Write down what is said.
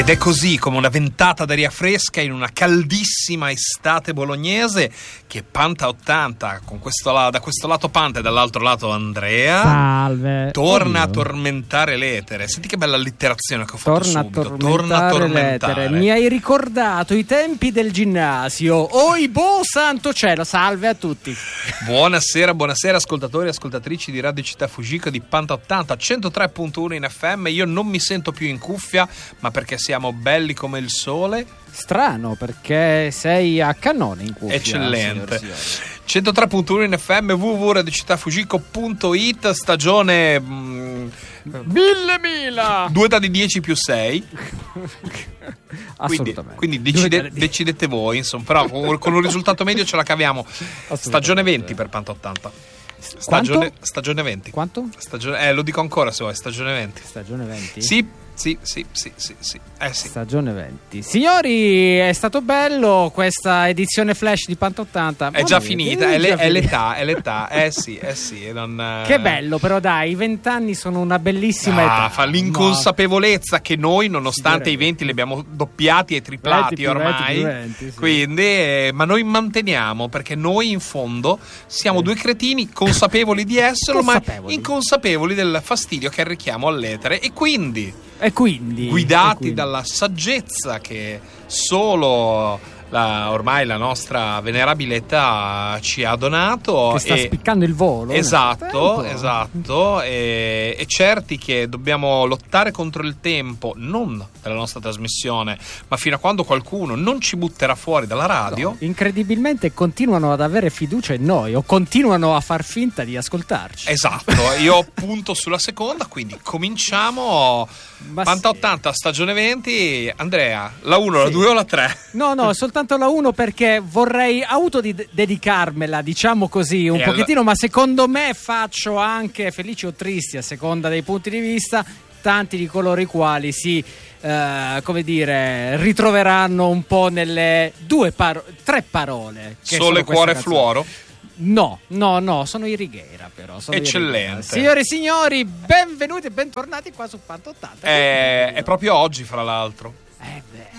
Ed è così, come una ventata d'aria fresca in una caldissima estate bolognese, che Panta 80, da questo lato Panta e dall'altro lato Andrea, salve, torna a tormentare l'etere. Senti che bella allitterazione che ho fatto subito. Torna a tormentare l'etere. Mi hai ricordato i tempi del ginnasio. Oibo, santo cielo, salve a tutti. Buonasera ascoltatori e ascoltatrici di Radio Città Fujiko di Panta 80, 103.1 in FM. Io non mi sento più in cuffia, ma perché siamo belli come il sole. Strano, perché sei a cannone in cuffia. Eccellente. 103.1 in FM, www.radiocittafujiko.it, stagione 1000 2 dadi 10 più 6. Assolutamente. Quindi decidete voi, insomma, però con un risultato medio ce la caviamo. Stagione 20 per Panta 80. Stagione 20. Quanto? Lo dico ancora se vuoi, stagione 20. Stagione 20? Sì. Sì. Stagione 20. Signori, è stato bello questa edizione flash di Panta 80. È già finita, è l'età. Sì. Che bello, però dai, i 20 anni sono una bellissima età. Fa l'inconsapevolezza che noi, nonostante i 20 li abbiamo doppiati e triplati ormai. 20, sì. Quindi, ma noi manteniamo, perché noi in fondo siamo due cretini consapevoli di esserlo, ma inconsapevoli del fastidio che arrechiamo all'etere. E quindi guidati dalla saggezza che solo ormai la nostra venerabile età ci ha donato, che sta spiccando il volo. Esatto. E certi che dobbiamo lottare contro il tempo, non della nostra trasmissione, ma fino a quando qualcuno non ci butterà fuori dalla radio. No, incredibilmente continuano ad avere fiducia in noi, o continuano a far finta di ascoltarci. Esatto, io punto sulla seconda, quindi cominciamo. Panta 80, stagione 20. Andrea, la 1, la 2 o la 3? No, soltanto la 1, perché vorrei autodedicarmela, diciamo così, un pochettino, ma secondo me faccio anche felici o tristi, a seconda dei punti di vista, tanti di coloro i quali si ritroveranno un po' nelle tre parole. Sole, cuore, fluoro? No, sono i Righiera, però. Eccellente. Signore e signori, benvenuti e bentornati qua su Panta 80. È proprio oggi, fra l'altro. Beh.